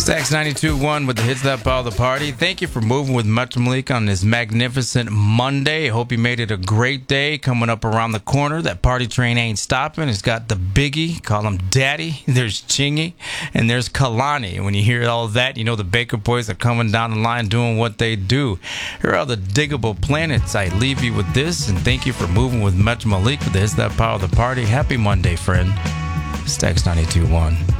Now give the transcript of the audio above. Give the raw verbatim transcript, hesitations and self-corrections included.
Stacks ninety-two point one with the hits that power the party. Thank you for moving with Metro Malik on this magnificent Monday. I hope you made it a great day. Coming up around the corner, that party train ain't stopping. It's got the Biggie, call him Daddy. There's Chingy, and there's Kalani. When you hear all that, you know the Baker Boys are coming down the line doing what they do. Here are the Diggable Planets. I leave you with this, and thank you for moving with Metro Malik with the hits that power the party. Happy Monday, friend. Stacks ninety-two point one.